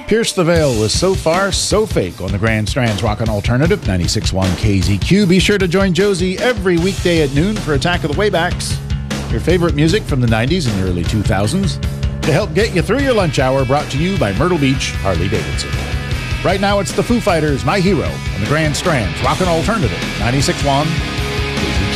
Pierce the Veil was So Far, So Fake on the Grand Strands Rockin' Alternative, 96.1 KZQ. Be sure to join Josie every weekday at noon for Attack of the Waybacks. Your favorite music from the 90s and the early 2000s. To help get you through your lunch hour, brought to you by Myrtle Beach Harley-Davidson. Right now, it's the Foo Fighters, My Hero, on the Grand Strands Rockin' Alternative, 96.1